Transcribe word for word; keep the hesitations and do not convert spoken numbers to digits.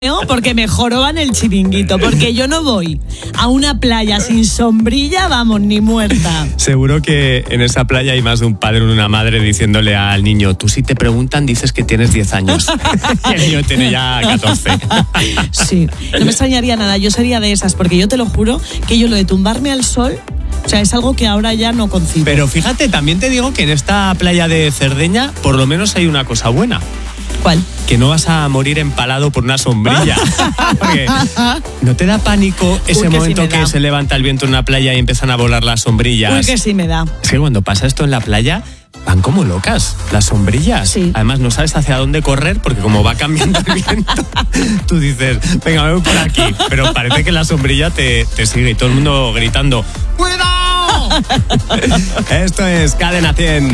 Porque me joroban el chiringuito, porque yo no voy a una playa sin sombrilla, vamos, ni muerta. Seguro que en esa playa hay más de un padre o una madre diciéndole al niño, tú si te preguntan dices que tienes diez años. Y el niño tiene ya catorce. Sí, no me extrañaría nada, yo sería de esas, porque yo te lo juro que yo lo de tumbarme al sol, o sea, es algo que ahora ya no concibo. Pero fíjate, también te digo que en esta playa de Cerdeña por lo menos hay una cosa buena. ¿Cuál? Que no vas a morir empalado por una sombrilla. Porque ¿no te da pánico ese Uy, que momento sí me que da. se levanta el viento en una playa y empiezan a volar las sombrillas? Uy, que sí me da. Es que cuando pasa esto en la playa van como locas las sombrillas. Sí. Además no sabes hacia dónde correr porque como va cambiando el viento, tú dices, venga, me voy por aquí. Pero parece que la sombrilla te, te sigue y todo el mundo gritando, ¡cuidado! Esto es Cadena cien.